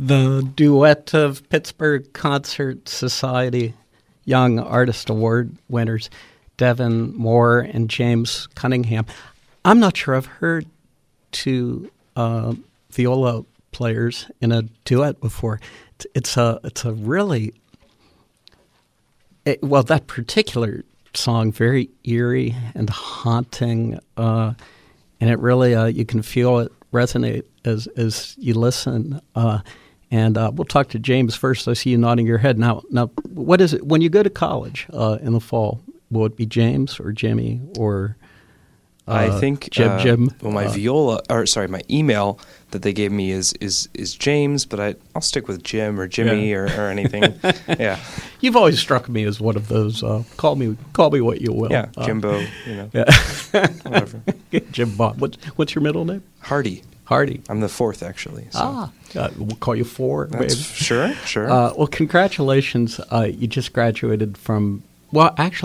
The duet of Pittsburgh Concert Society Young Artist Award winners, Devin Moore and James Cunningham. I'm not sure I've heard two viola players in a duet before. It's a really that particular song, very eerie and haunting, and it really you can feel it resonate as you listen. And we'll talk to James first. I see you nodding your head. Now, what is it when you go to college in the fall? Will it be James or Jimmy or I think Jim? Well, my email that they gave me is James, but I'll stick with Jim or Jimmy or anything. Yeah, you've always struck me as one of those. Call me what you will. Yeah, Jimbo. Yeah, whatever. Jim Bob. What's your middle name? Hardy. I'm the fourth, actually. So. We'll call you four. Sure. Well, congratulations. You just graduated from, well, actually,